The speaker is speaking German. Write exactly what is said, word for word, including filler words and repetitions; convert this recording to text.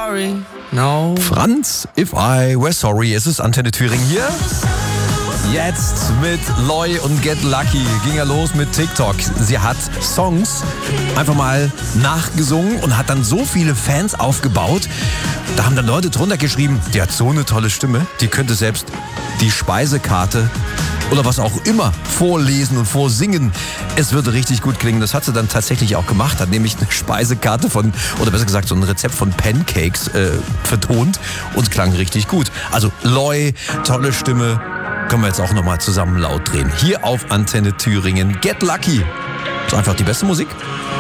sorry, no. Franz, If I Were Sorry. Es ist Antenne Thüringen hier. Jetzt mit Loy und Get Lucky ging er los mit TikTok. Sie hat Songs einfach mal nachgesungen und hat dann so viele Fans aufgebaut. Da haben dann Leute drunter geschrieben, die hat so eine tolle Stimme, die könnte selbst die Speisekarte oder was auch immer vorlesen und vorsingen. Es würde richtig gut klingen. Das hat sie dann tatsächlich auch gemacht, hat nämlich eine Speisekarte von, oder besser gesagt so ein Rezept von Pancakes äh, vertont und klang richtig gut. Also Loy, tolle Stimme. Können wir jetzt auch nochmal zusammen laut drehen. Hier auf Antenne Thüringen. Get Lucky. So einfach die beste Musik.